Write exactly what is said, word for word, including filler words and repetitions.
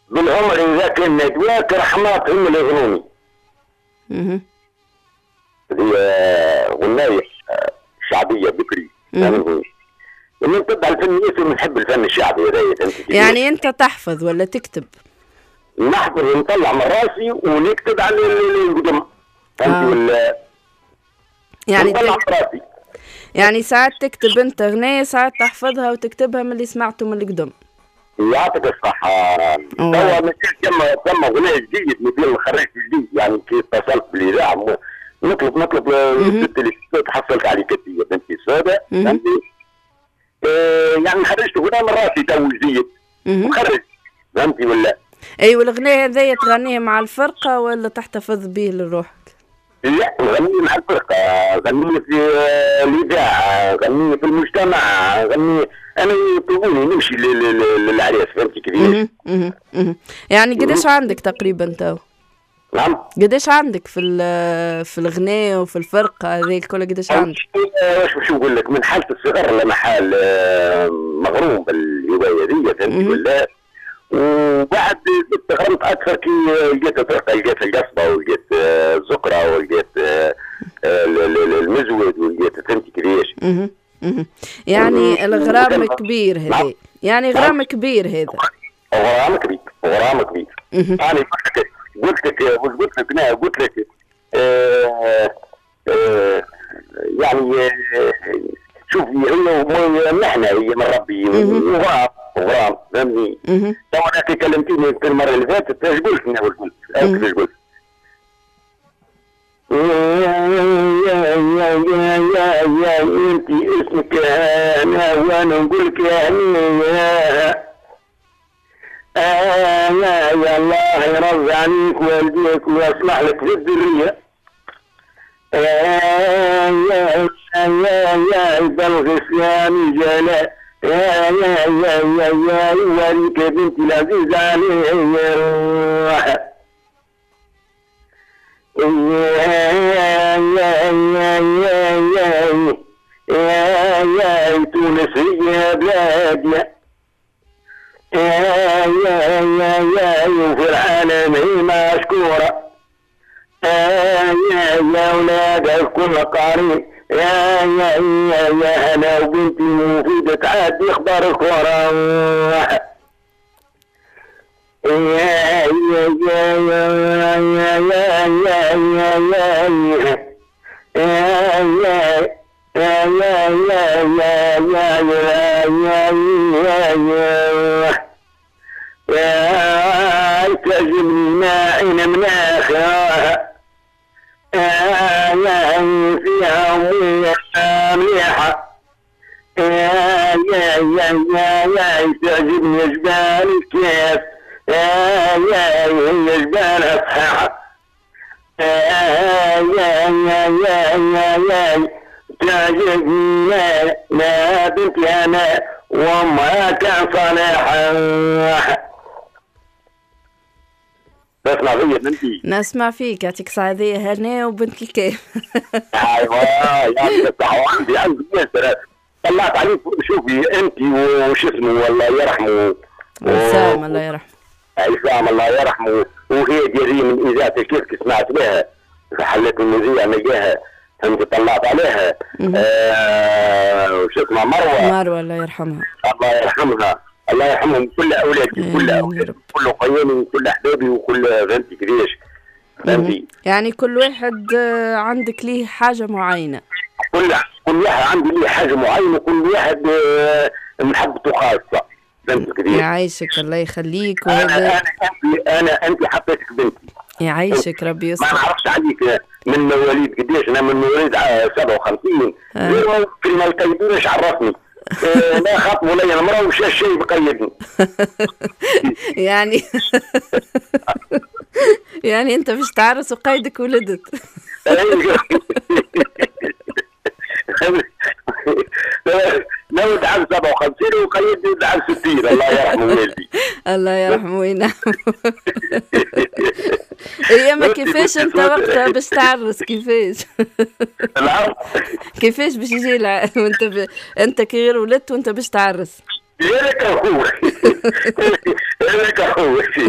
بالعمر اذا كان ندواك رحمات هم اللي يغنوني. اها. هذه غناية شعبية بكري. يعني من تبع الفنيات ونحب الفن الشعبي هذايا. يعني انت تحفظ ولا تكتب؟ نحفظ ونطلع من راسي ونكتب على اللي يقدم. فهمتي ولا؟ يعني نطلع من راسي. يعني ساعات تكتب انت اغنية، ساعات تحفظها وتكتبها من اللي سمعته من القدم. يعطيك الصحة. توا مازال ثم ثم غناء جديد نبي نخرج جديد، يعني كي اتصلت بالإذاعة نطلب نطلب التلفزيون تحصلت عليه كثير بنتي سوداء. فهمتي؟ يعني خرجت غناء من راسي تو جديد وخرج. فهمتي ولا؟ اي والغناء هذايا تغنيه مع الفرقة ولا تحتفظ به لروحك؟ لا غنيه مع الفرقة، غنيه في الإذاعة، غنيه في المجتمع، غنيه أنا يطلبوني نمشي للعريس. فهمتي كيفاش؟ يعني قداش عندك تقريبا تو؟ نعم. قداش عندك في في الغناء وفي الفرقة هذيك كلها قداش عندك؟ واش باش نقول لك، من حالة الصغر لمحال مغروم بالهواية ذي. فهمتي ولا؟ وبعد استغربت اكثر كي لقيت فرقه، لقيت القصبه ولقيت الزقره ولقيت المزود ولقيت. فهمتي كيفاش؟ يعني الغرام كبير هذا، يعني غرام كبير هذا. غرام كبير، غرام كبير. انا قلت لك قلت لك قلت لك انا قلت لك آه آه يعني شوفي هي نحن هي من ربي وغرام وغرام. فهمني؟ تو انا كي كلمتيني في المره اللي فاتت ايش قلت؟ انا قلت ايش قلت؟ يا يا يا يا يا انت اسمك انا وانا نقول لك يا هنيه. آه يا يا الله يرضى عليك ويهديك ويصلح لك في الذريه. آه يا يا يا بلغ اسلامي جلاء. يا يا يا يا يا وليك بنتي العزيز عليه الروح. يا يا يا يا يا يا يا تونس هي بلادنا. يا يا يا يا وفي العالم هي مشكورة. يا يا ولاد كل قريب. يا يا يا يا انا وبنتي مفيدة تعدي اخبارك وراح. يا يا يا يا يا يا يا يا يا يا تجمني ماعين مناخها. يا فيها أمية مليحة. يا يا يا يا يا تعجبني جبال الكيف. يا يا هي جبالها صحيحة. يا يا يا يا يا يا تعجبني ما بنتي أنا وأمها كان صالحة. تسمع فيا بنتي؟ نسمع فيك، يعطيك سعادية هنا وبنت الكيف. ايوه يعني الصحة عندي عندي ياسر. طلعت عليك شوفي انت وش اسمه الله يرحمه وسام الله يرحمه. عصام الله يرحمه وهي ديالي من اذاعه الكيف سمعت بها في حلات المذيع نجاها. فهمت طلعت عليها. آه وش اسمها مروه. مروه الله يرحمها. الله يرحمها الله يرحمهم كل اولادي كل اولادي كل قيامي وكل احبابي وكل. فهمتي كيفاش؟ فهمتي؟ يعني كل واحد عندك ليه حاجه معينه. كل كل واحد عنده ليه حاجه معينه وكل واحد محبته خاصه. فهمت كيفاش؟ يعيشك الله يخليك. وهذا انا انت انا انت حطيتك بنتي. يعيشك ربي يستر. ما نعرفش عليك من مواليد قديش. انا من مواليد سبعة وخمسين. كلمه القيدين ايش عرفني؟ لا خطبوا لي المراه وش الشيء بقيدني. يعني يعني انت باش تعرس وقيدك ولدت. نولد عام سبعة وخمسين وقيدني عام ستين. الله يرحمه والدي. الله يرحمه وينعم. ايما كيفاش انت وقتها باش تعرس كيفاش؟ نعم كيفاش باش يجي وانت ب... انت كي غير ولدت وانت باش تعرس؟ يا لك اخوي يا لك اخوي